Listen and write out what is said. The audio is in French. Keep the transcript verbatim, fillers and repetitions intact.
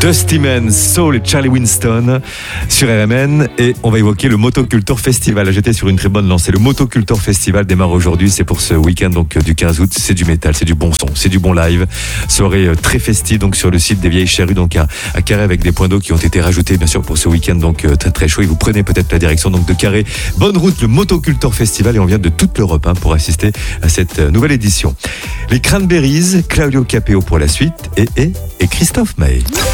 Dusty Man, Soul et Charlie Winston sur R M N, et on va évoquer le Motoculture Festival. J'étais sur une très bonne lancée. Le Motoculture Festival démarre aujourd'hui, c'est pour ce week-end donc du quinze août. C'est du métal, c'est du bon son, c'est du bon live. Soirée très festive donc sur le site des Vieilles Charrues, donc à, à Carré, avec des points d'eau qui ont été rajoutés bien sûr pour ce week-end donc très très chaud. Et vous prenez peut-être la direction donc de Carré. Bonne route, le Motoculture Festival, et on vient de toute l'Europe hein, pour assister à cette nouvelle édition. Les Cranberries, Claudio Capeo pour la suite et, et, et Christophe Maé.